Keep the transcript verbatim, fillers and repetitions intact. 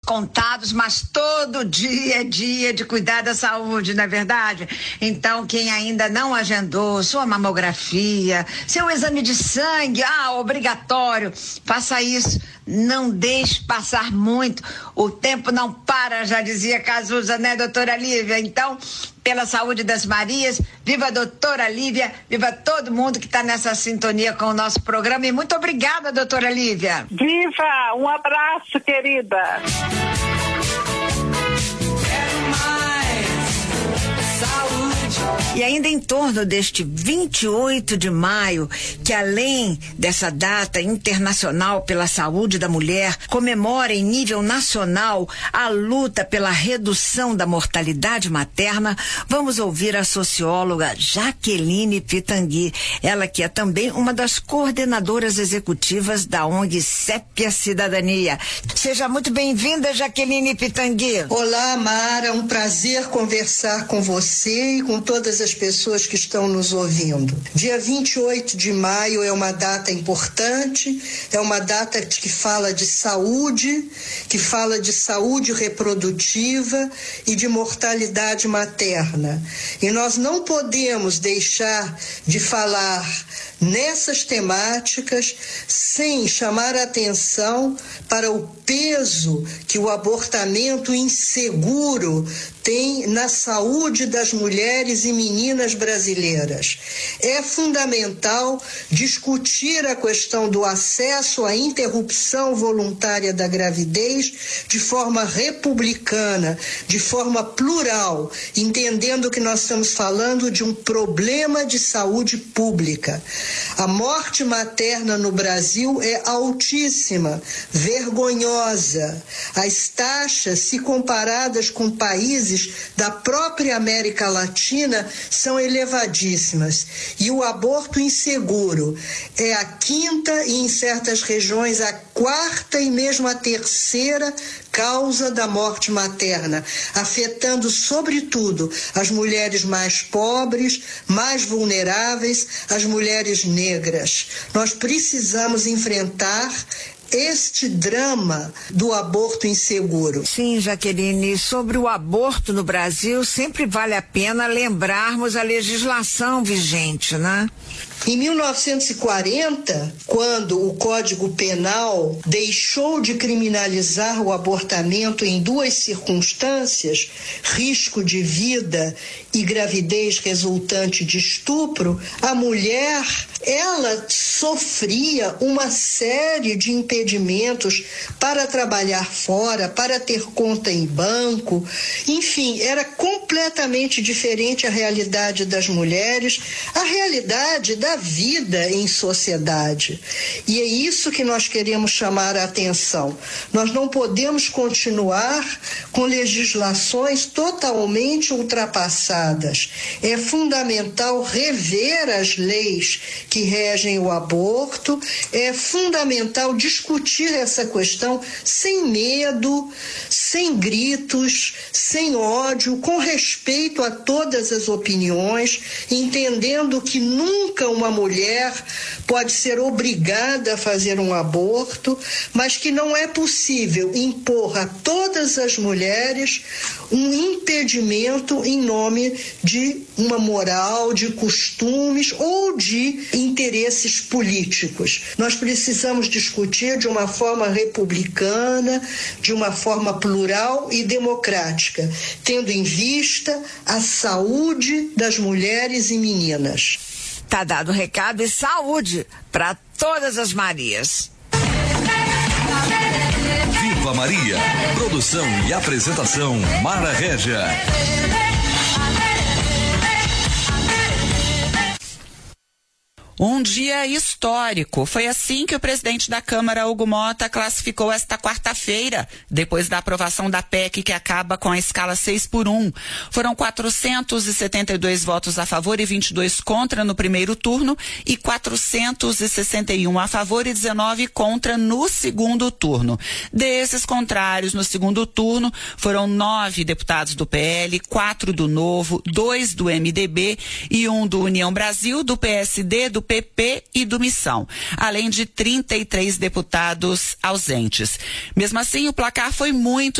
contados, mas todo dia é dia de cuidar da saúde, não é verdade? Então, quem ainda não agendou sua mamografia, seu exame de sangue, ah, obrigatório, faça isso. Não deixe passar muito. O tempo não para, já dizia Cazuza, né, doutora Lívia? Então, pela saúde das Marias, viva a doutora Lívia, viva todo mundo que está nessa sintonia com o nosso programa. E muito obrigada, doutora Lívia. Viva! Um abraço, querida. Quero mais saúde. E ainda em torno deste vinte e oito de maio, que além dessa data internacional pela saúde da mulher, comemora em nível nacional a luta pela redução da mortalidade materna, vamos ouvir a socióloga Jaqueline Pitangui, ela que é também uma das coordenadoras executivas da O N G Sépia Cidadania. Seja muito bem-vinda, Jaqueline Pitangui. Olá, Mara, um prazer conversar com você e com todas as pessoas que estão nos ouvindo. Dia vinte e oito de maio é uma data importante, é uma data que fala de saúde, que fala de saúde reprodutiva e de mortalidade materna. E nós não podemos deixar de falar nessas temáticas sem chamar a atenção para o peso que o abortamento inseguro tem na saúde das mulheres e meninas brasileiras. É fundamental discutir a questão do acesso à interrupção voluntária da gravidez de forma republicana, de forma plural, entendendo que nós estamos falando de um problema de saúde pública. A morte materna no Brasil é altíssima, vergonhosa. As taxas, se comparadas com países da própria América Latina, são elevadíssimas. E o aborto inseguro é a quinta e, em certas regiões, a quarta e mesmo a terceira causa da morte materna, afetando sobretudo as mulheres mais pobres, mais vulneráveis, as mulheres negras. Nós precisamos enfrentar este drama do aborto inseguro. Sim, Jaqueline, sobre o aborto no Brasil, sempre vale a pena lembrarmos a legislação vigente, né? Em mil novecentos e quarenta, quando o Código Penal deixou de criminalizar o abortamento em duas circunstâncias, risco de vida e gravidez resultante de estupro, a mulher, ela sofria uma série de impedimentos para trabalhar fora, para ter conta em banco, enfim, era completamente diferente a realidade das mulheres, a realidade da vida em sociedade. E é isso que nós queremos chamar a atenção. Nós não podemos continuar com legislações totalmente ultrapassadas. É fundamental rever as leis que regem o aborto, é fundamental discutir essa questão sem medo, sem gritos, sem ódio, com respeito a todas as opiniões, entendendo que nunca uma uma mulher pode ser obrigada a fazer um aborto, mas que não é possível impor a todas as mulheres um impedimento em nome de uma moral, de costumes ou de interesses políticos. Nós precisamos discutir de uma forma republicana, de uma forma plural e democrática, tendo em vista a saúde das mulheres e meninas. Tá dado o recado, e saúde para todas as Marias. Viva Maria! Produção e apresentação Mara Régia. Um dia histórico. Foi assim que o presidente da Câmara, Hugo Mota, classificou esta quarta-feira, depois da aprovação da P E C que acaba com a escala seis por um. Foram quatrocentos e setenta e dois votos a favor e vinte e dois contra no primeiro turno e quatrocentos e sessenta e um a favor e dezenove contra no segundo turno. Desses contrários, no segundo turno, foram nove deputados do P L, quatro do Novo, dois do M D B e um do União Brasil, do P S D, do P P e do Missão, além de trinta e três deputados ausentes. Mesmo assim, o placar foi muito